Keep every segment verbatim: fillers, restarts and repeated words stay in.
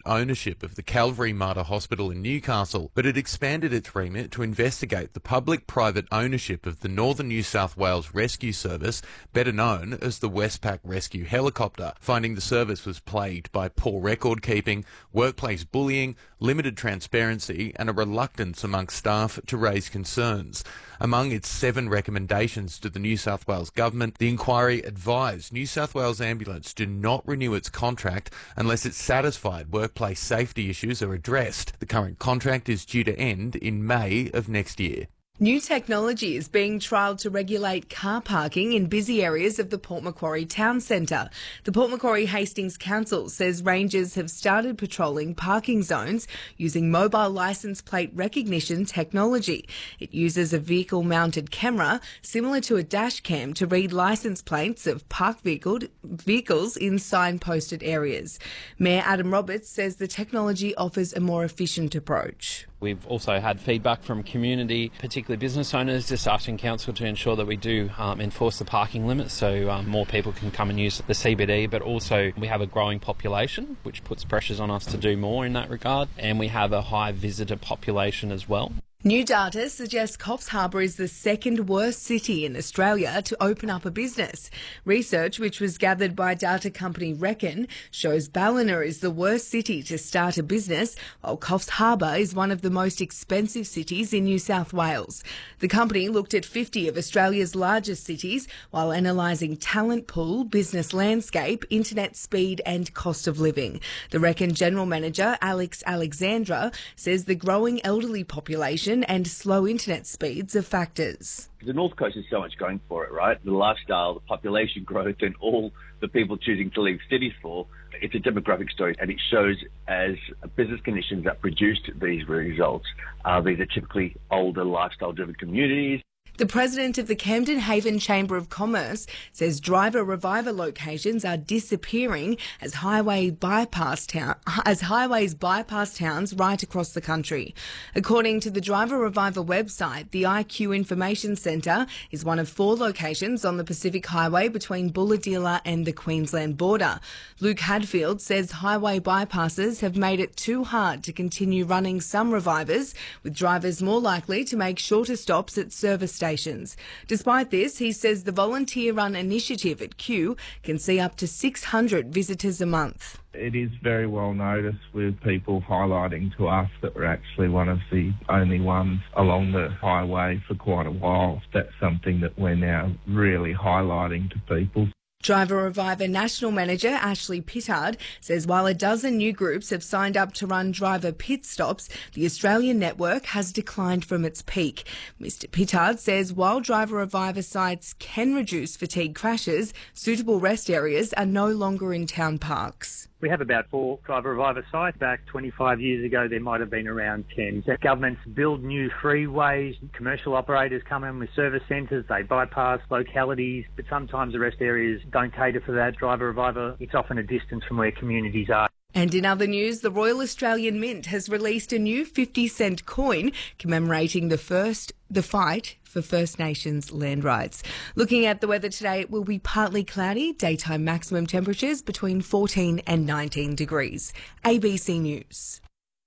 ownership of the Calvary Mater Hospital in Newcastle, but it expanded its remit to investigate the public-private ownership of the Northern New South Wales Rescue Service, better known as the Westpac Rescue Helicopter, finding the service was plagued by poor record-keeping, workplace bullying, limited transparency and a reluctance amongst staff to raise concerns. Among its seven recommendations to the New South Wales Government, the inquiry advised New South Wales Ambulance do not renew its contract unless it's satisfied workplace safety issues are addressed. The current contract is due to end in May of next year. New technology is being trialled to regulate car parking in busy areas of the Port Macquarie town centre. The Port Macquarie Hastings Council says rangers have started patrolling parking zones using mobile licence plate recognition technology. It uses a vehicle-mounted camera similar to a dash cam to read licence plates of parked vehicle, vehicles in signposted areas. Mayor Adam Roberts says the technology offers a more efficient approach. We've also had feedback from community, particularly business owners, just asking council to ensure that we do um, enforce the parking limits so um, more people can come and use the C B D, but also we have a growing population, which puts pressures on us to do more in that regard, and we have a high visitor population as well. New data suggests Coffs Harbour is the second worst city in Australia to open up a business. Research, which was gathered by data company Reckon, shows Ballina is the worst city to start a business, while Coffs Harbour is one of the most expensive cities in New South Wales. The company looked at fifty of Australia's largest cities while analysing talent pool, business landscape, internet speed and cost of living. The Reckon General Manager, Alex Alexandra, says the growing elderly population and slow internet speeds are factors. The North Coast has so much going for it, right? The lifestyle, the population growth and all the people choosing to leave cities for. It's a demographic story and it shows as business conditions that produced these results. Uh, these are typically older lifestyle-driven communities. The president of the Camden Haven Chamber of Commerce says driver reviver locations are disappearing as highway bypass town, as highways bypass towns right across the country. According to the Driver Reviver website, the I Q Information Centre is one of four locations on the Pacific Highway between Bulahdelah and the Queensland border. Luke Hadfield says highway bypasses have made it too hard to continue running some revivers, with drivers more likely to make shorter stops at service stations. Stations. Despite this, he says the volunteer-run initiative at Q can see up to six hundred visitors a month. It is very well noticed, with people highlighting to us that we're actually one of the only ones along the highway for quite a while. That's something that we're now really highlighting to people. Driver Reviver National Manager Ashley Pittard says while a dozen new groups have signed up to run driver pit stops, the Australian network has declined from its peak. Mister Pittard says while Driver Reviver sites can reduce fatigue crashes, suitable rest areas are no longer in town parks. We have about four Driver Reviver sites. Back twenty-five years ago, there might have been around ten. So governments build new freeways, commercial operators come in with service centres, they bypass localities, but sometimes the rest areas don't cater for that. Driver Reviver, it's often a distance from where communities are. And in other news, the Royal Australian Mint has released a new fifty cent coin commemorating the first the fight for First Nations land rights. Looking at the weather today, it will be partly cloudy, daytime maximum temperatures between fourteen and nineteen degrees. A B C News.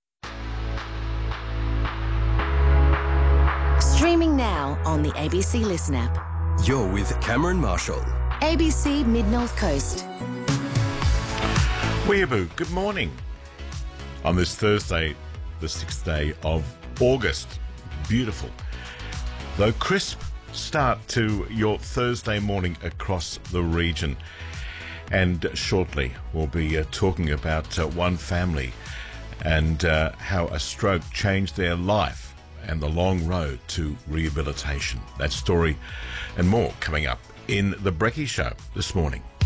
Streaming now on the A B C Listen app. You're with Cameron Marshall. A B C Mid-North Coast. Weeaboo, good morning. On this Thursday, the sixth day of August. Beautiful. Though crisp start to your Thursday morning across the region. And shortly we'll be uh, talking about uh, one family and uh, how a stroke changed their life and the long road to rehabilitation. That story and more coming up in The Brekkie Show this morning.